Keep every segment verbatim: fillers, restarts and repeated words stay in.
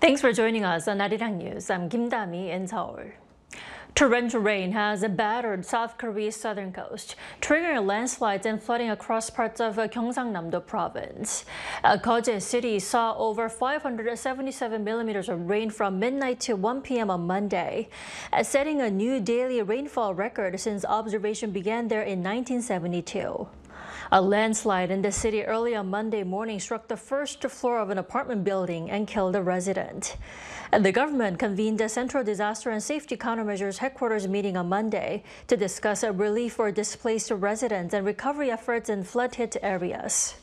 Thanks for joining us on Arirang News. I'm Kim Dami in Seoul. Torrential rain has battered South Korea's southern coast, triggering landslides and flooding across parts of Gyeongsangnam-do province. Uh, Geoje City saw over five hundred seventy-seven millimeters of rain from midnight to one p m on Monday, uh, setting a new daily rainfall record since observation began there in nineteen seventy-two. A landslide in the city early on Monday morning struck the first floor of an apartment building and killed a resident. And the government convened a Central Disaster and Safety Countermeasures headquarters meeting on Monday to discuss a relief for displaced residents and recovery efforts in flood-hit areas.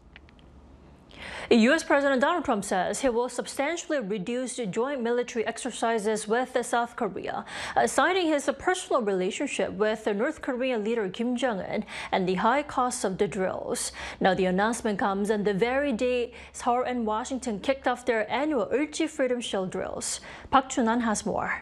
U S President Donald Trump says he will substantially reduce joint military exercises with South Korea, uh, citing his personal relationship with the North Korean leader Kim Jong-un and the high costs of the drills. Now, the announcement comes on the very day Seoul and Washington kicked off their annual Ulchi Freedom Shield drills. Park Chun-an has more.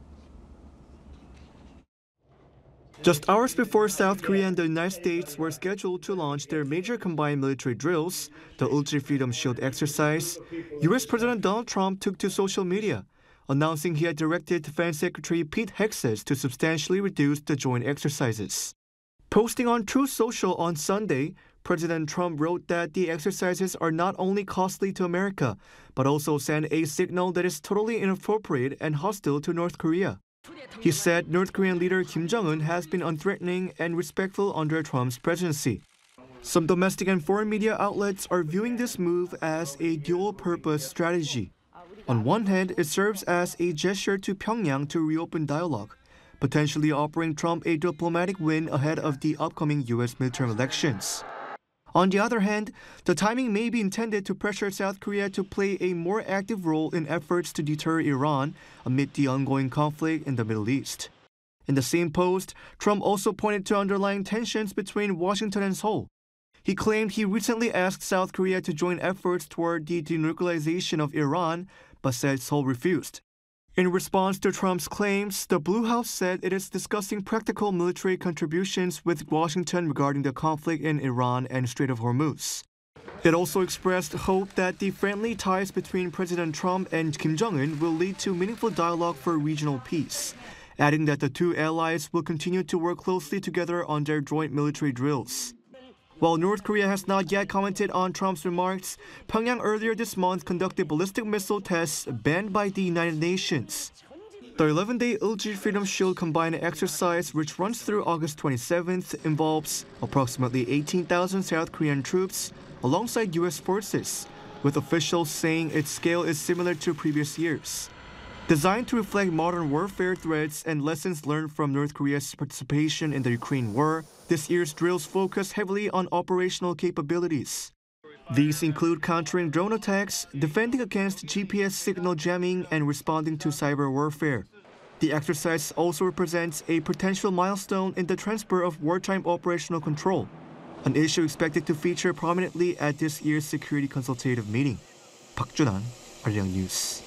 Just hours before South Korea and the United States were scheduled to launch their major combined military drills, the Ulchi Freedom Shield exercise, U S President Donald Trump took to social media, announcing he had directed Defense Secretary Pete Hegseth to substantially reduce the joint exercises. Posting on Truth Social on Sunday, President Trump wrote that the exercises are not only costly to America, but also send a signal that is totally inappropriate and hostile to North Korea. He said North Korean leader Kim Jong-un has been unthreatening and respectful under Trump's presidency. Some domestic and foreign media outlets are viewing this move as a dual-purpose strategy. On one hand, it serves as a gesture to Pyongyang to reopen dialogue, potentially offering Trump a diplomatic win ahead of the upcoming U S midterm elections. On the other hand, the timing may be intended to pressure South Korea to play a more active role in efforts to deter Iran amid the ongoing conflict in the Middle East. In the same post, Trump also pointed to underlying tensions between Washington and Seoul. He claimed he recently asked South Korea to join efforts toward the denuclearization of Iran, but said Seoul refused. In response to Trump's claims, the Blue House said it is discussing practical military contributions with Washington regarding the conflict in Iran and Strait of Hormuz. It also expressed hope that the friendly ties between President Trump and Kim Jong-un will lead to meaningful dialogue for regional peace, adding that the two allies will continue to work closely together on their joint military drills. While North Korea has not yet commented on Trump's remarks, Pyongyang earlier this month conducted ballistic missile tests banned by the United Nations. The eleven-day Ulchi Freedom Shield combined exercise, which runs through August twenty-seventh, involves approximately eighteen thousand South Korean troops alongside U S forces, with officials saying its scale is similar to previous years. Designed to reflect modern warfare threats and lessons learned from North Korea's participation in the Ukraine war, this year's drills focus heavily on operational capabilities. These include countering drone attacks, defending against G P S signal jamming, and responding to cyber warfare. The exercise also represents a potential milestone in the transfer of wartime operational control, an issue expected to feature prominently at this year's Security Consultative Meeting. Park Chun-an, Arirang News.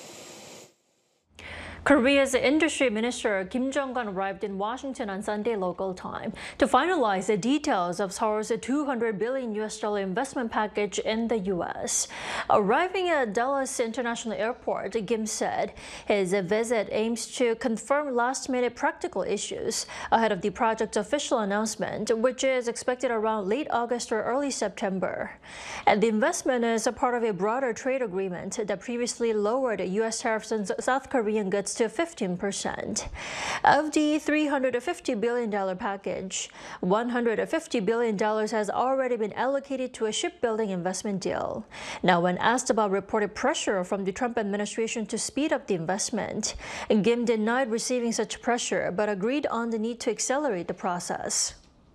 Korea's industry minister Kim Jong-un arrived in Washington on Sunday local time to finalize the details of Seoul's two hundred billion U S dollar investment package in the U S. Arriving at Dulles International Airport, Kim said his visit aims to confirm last-minute practical issues ahead of the project's official announcement, which is expected around late August or early September. And the investment is a part of a broader trade agreement that previously lowered U S tariffs on South Korean goods to fifteen percent. Of the three hundred fifty billion dollar package, one hundred fifty billion dollars has already been allocated to a shipbuilding investment deal. Now, when asked about reported pressure from the Trump administration to speed up the investment, Kim denied receiving such pressure but agreed on the need to accelerate the process.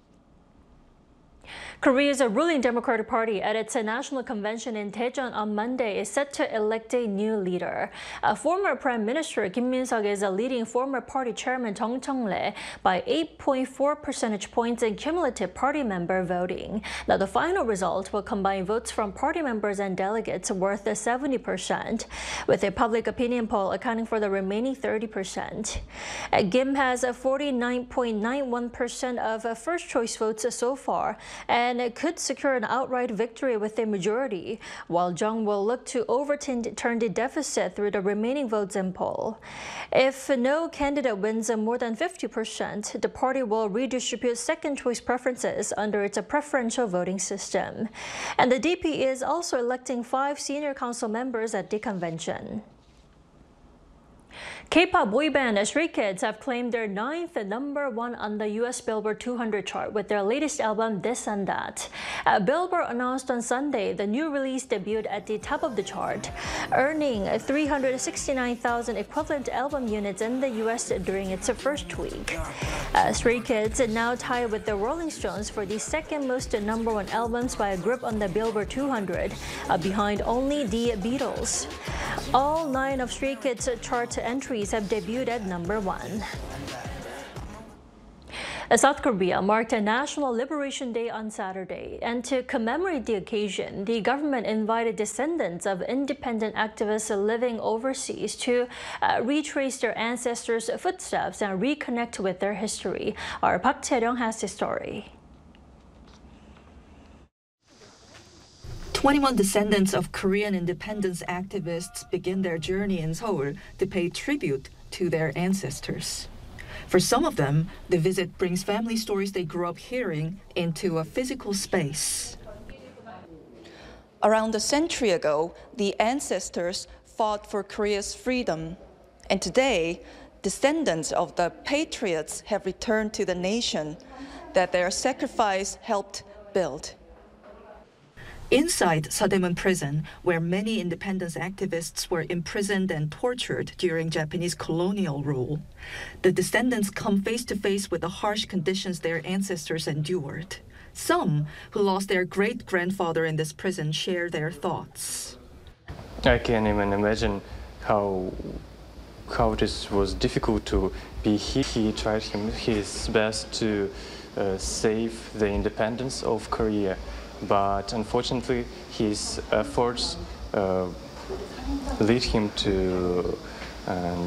Korea's ruling Democratic Party at its national convention in Daejeon on Monday is set to elect a new leader. Uh, former Prime Minister Kim Min-seok is leading former party chairman Jung Chung-lee by eight point four percentage points in cumulative party member voting. Now, the final result will combine votes from party members and delegates worth seventy percent, with a public opinion poll accounting for the remaining thirty percent. Uh, Kim has forty-nine point nine one percent of uh, first-choice votes so far, and and it could secure an outright victory with a majority, while Jung will look to overturn the deficit through the remaining votes in poll. If no candidate wins more than fifty percent, the party will redistribute second-choice preferences under its preferential voting system. And the D P is also electing five senior council members at the convention. K-pop boyband Stray Kids have claimed their ninth number one on the U S Billboard two hundred chart with their latest album, This and That. Uh, Billboard announced on Sunday the new release debuted at the top of the chart, earning three hundred sixty-nine thousand equivalent album units in the U S during its first week. Uh, Stray Kids now tie with the Rolling Stones for the second most number one albums by a group on the Billboard two hundred, uh, behind only the Beatles. All nine of Stray Kids' chart entries have debuted at number one. South Korea marked a National Liberation Day on Saturday, and to commemorate the occasion, the government invited descendants of independent activists living overseas to uh, retrace their ancestors' footsteps and reconnect with their history. Our Park Chae-ryung has the story. twenty-one descendants of Korean independence activists begin their journey in Seoul to pay tribute to their ancestors. For some of them, the visit brings family stories they grew up hearing into a physical space. Around a century ago, the ancestors fought for Korea's freedom. And today, descendants of the patriots have returned to the nation that their sacrifice helped build. Inside Sadaemun prison, where many independence activists were imprisoned and tortured during Japanese colonial rule, the descendants come face to face with the harsh conditions their ancestors endured. Some who lost their great-grandfather in this prison share their thoughts. I can't even imagine how how this was difficult to be here. He tried his best to uh, save the independence of Korea. But unfortunately, his efforts uh, lead him to um,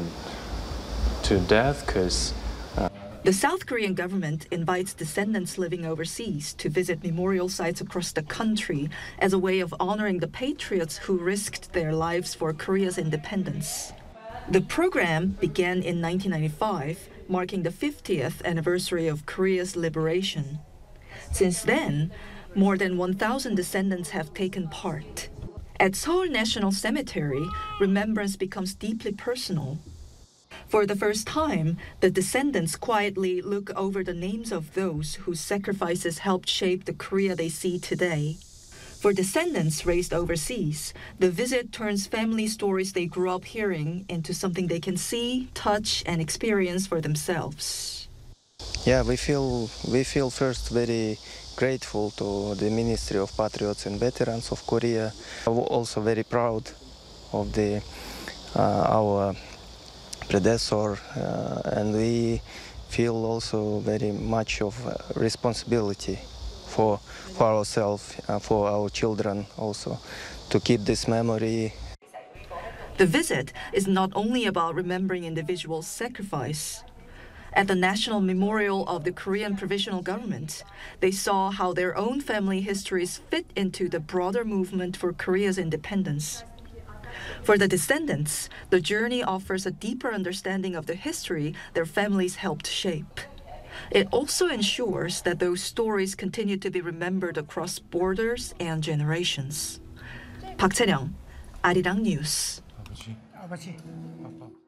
to death. Because uh... the South Korean government invites descendants living overseas to visit memorial sites across the country as a way of honoring the patriots who risked their lives for Korea's independence. The program began in nineteen ninety-five, marking the fiftieth anniversary of Korea's liberation. Since then, more than one thousand descendants have taken part. At Seoul National Cemetery, remembrance becomes deeply personal. For the first time, the descendants quietly look over the names of those whose sacrifices helped shape the Korea they see today. For descendants raised overseas, the visit turns family stories they grew up hearing into something they can see, touch, and experience for themselves. Yeah, we feel we feel first very grateful to the Ministry of Patriots and Veterans of Korea. We're also very proud of the uh, our predecessor, uh, and we feel also very much of uh, responsibility for for ourselves, uh, for our children also, to keep this memory. The visit is not only about remembering individuals' sacrifice. At the National Memorial of the Korean Provisional Government, they saw how their own family histories fit into the broader movement for Korea's independence. For the descendants, the journey offers a deeper understanding of the history their families helped shape. It also ensures that those stories continue to be remembered across borders and generations. Park Chae-ryung, Arirang News.